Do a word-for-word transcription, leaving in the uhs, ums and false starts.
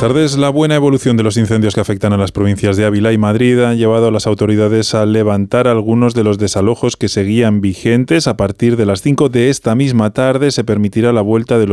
tardes. La buena evolución de los incendios que afectan a las provincias de Ávila y Madrid han llevado a las autoridades a levantar algunos de los desalojos que seguían vigentes. A partir de las cinco de esta misma tarde se permitirá la vuelta de los